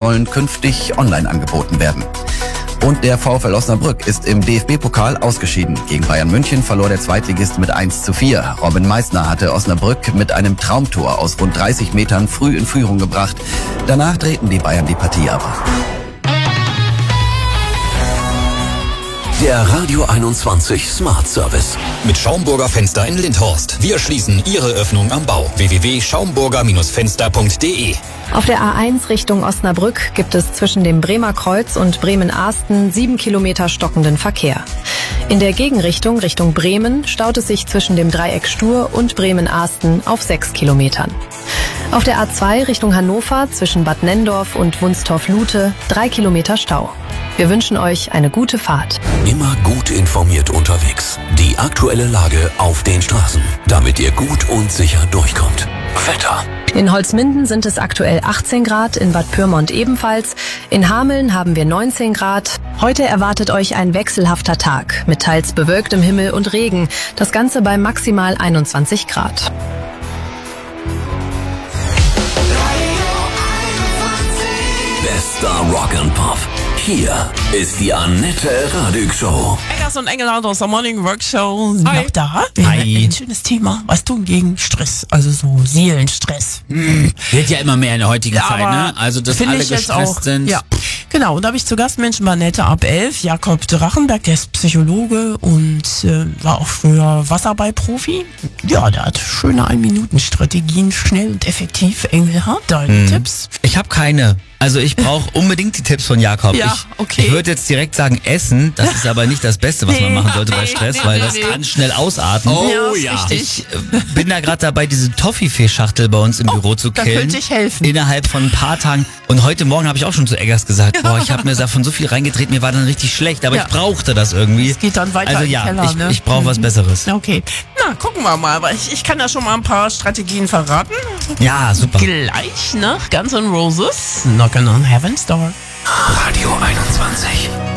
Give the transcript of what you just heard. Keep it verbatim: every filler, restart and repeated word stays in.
sollen künftig online angeboten werden. Und der VfL Osnabrück ist im D F B-Pokal ausgeschieden. Gegen Bayern München verlor der Zweitligist mit eins zu vier. Robin Meissner hatte Osnabrück mit einem Traumtor aus rund dreißig Metern früh in Führung gebracht. Danach drehten die Bayern die Partie aber. Der Radio einundzwanzig Smart Service. Mit Schaumburger Fenster in Lindhorst. Wir schließen Ihre Öffnung am Bau. w w w punkt schaumburger Fenster punkt de. Auf der A eins Richtung Osnabrück gibt es zwischen dem Bremer Kreuz und Bremen-Ahsten sieben Kilometer stockenden Verkehr. In der Gegenrichtung Richtung Bremen staut es sich zwischen dem Dreieck Stur und Bremen-Ahsten auf sechs Kilometern. Auf der A zwei Richtung Hannover zwischen Bad Nenndorf und Wunstorf-Lute drei Kilometer Stau. Wir wünschen euch eine gute Fahrt. Immer gut informiert unterwegs. Die aktuelle Lage auf den Straßen, damit ihr gut und sicher durchkommt. Wetter. In Holzminden sind es aktuell achtzehn Grad, in Bad Pyrmont ebenfalls. In Hameln haben wir neunzehn Grad. Heute erwartet euch ein wechselhafter Tag mit teils bewölktem Himmel und Regen. Das Ganze bei maximal einundzwanzig Grad. Bester Rock and Pop. Hier ist die Annette Radig Show. Eggers und Engelhardt aus der Morning Work Show sind Hi. noch da. Hi. Ein schönes Thema. Was tun gegen Stress? Also so Seelenstress. Hm. Wird ja immer mehr in der heutigen Ja, Zeit, aber ne? Also, dass finde alle ich jetzt gestresst auch, sind. Ja, genau. Und da habe ich zu Gast Menschen bei Annette ab elf. Jakob Drachenberg, der ist Psychologe und äh, war auch früher Wasserballprofi. Ja, der hat schöne Ein-Minuten-Strategien, schnell und effektiv. Engelhardt, deine Hm. Tipps? Ich habe keine. Also ich brauche unbedingt die Tipps von Jakob. Ja, ich okay. ich würde jetzt direkt sagen Essen. Das ist aber nicht das Beste, was man Nee, machen sollte bei nee, Stress, nee, weil nee, das nee. kann schnell ausarten. Ja, ist ja. richtig. Ich äh, bin da gerade dabei, diese Toffifee-Schachtel bei uns im Büro zu da killen. könnte ich helfen. Innerhalb von ein paar Tagen. Und heute Morgen habe ich auch schon zu Eggers gesagt, boah, ich habe mir davon so viel reingedreht, mir war dann richtig schlecht, aber Ja. ich brauchte das irgendwie. Es geht dann weiter Also in den ja, Keller, ich, ne? ich brauche was Mhm. Besseres. Okay. Na, gucken wir mal. Aber ich, ich kann da schon mal ein paar Strategien verraten. Ja, super. Gleich nach Guns N' Roses. Knockin' on Heaven's Door. Radio einundzwanzig.